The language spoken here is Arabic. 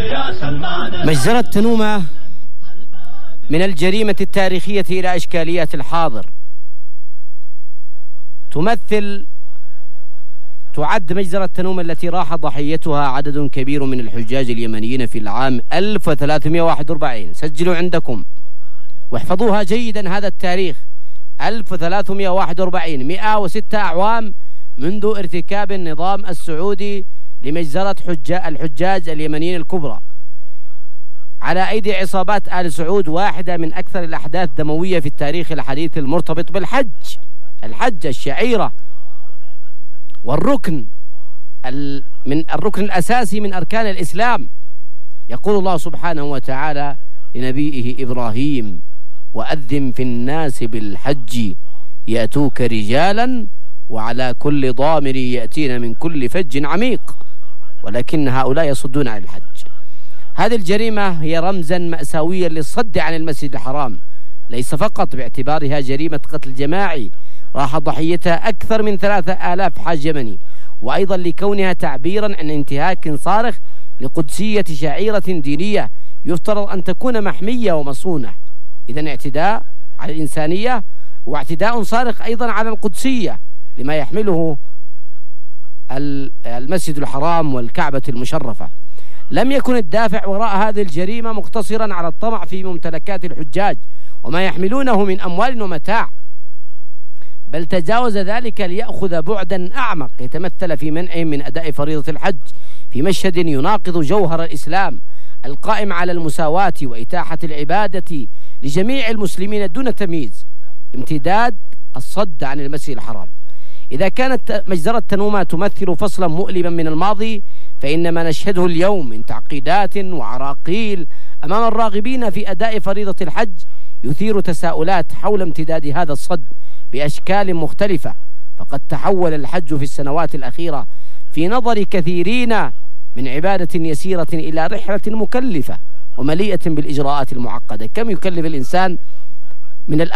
مجزرة تنومة من الجريمة التاريخية إلى إشكاليات الحاضر. تعد مجزرة تنومة التي راح ضحيتها عدد كبير من الحجاج اليمنيين في العام 1341. سجلوا عندكم واحفظوها جيدا هذا التاريخ. 1341 106 أعوام منذ ارتكاب النظام السعودي لمجزرة الحجاج اليمنيين الكبرى على أيدي عصابات آل سعود، واحدة من أكثر الأحداث دموية في التاريخ الحديث المرتبط بالحج. الحج الشعيرة والركن الركن الأساسي من أركان الإسلام. يقول الله سبحانه وتعالى لنبيه إبراهيم: وأذن في الناس بالحج يأتوك رجالا وعلى كل ضامر يأتين من كل فج عميق، ولكن هؤلاء يصدون عن الحج. هذه الجريمة هي رمزا مأساويا للصد عن المسجد الحرام، ليس فقط باعتبارها جريمة قتل جماعي راح ضحيتها أكثر من 3000 حاج يمني، وأيضا لكونها تعبيرا عن انتهاك صارخ لقدسية شعيرة دينية يفترض أن تكون محمية ومصونة. إذن اعتداء على الإنسانية واعتداء صارخ أيضا على القدسية لما يحمله المسجد الحرام والكعبة المشرفة. لم يكن الدافع وراء هذه الجريمة مقتصرا على الطمع في ممتلكات الحجاج وما يحملونه من أموال ومتاع، بل تجاوز ذلك ليأخذ بعدا أعمق يتمثل في منعهم من أداء فريضة الحج في مشهد يناقض جوهر الإسلام القائم على المساواة وإتاحة العبادة لجميع المسلمين دون تمييز، امتداد الصد عن المسجد الحرام. إذا كانت مجزرة تنومة تمثل فصلا مؤلما من الماضي، فإن ما نشهده اليوم من تعقيدات وعراقيل أمام الراغبين في أداء فريضة الحج يثير تساؤلات حول امتداد هذا الصد بأشكال مختلفة. فقد تحول الحج في السنوات الأخيرة في نظر كثيرين من عبادة يسيرة إلى رحلة مكلفة ومليئة بالإجراءات المعقدة. كم يكلف الإنسان من